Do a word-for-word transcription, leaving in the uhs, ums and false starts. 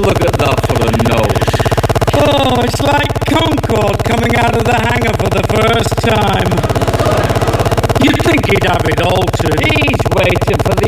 look at that for a nose. Oh, it's like Concorde coming out of the hangar for the first time. You'd think he'd have it altered. He's waiting for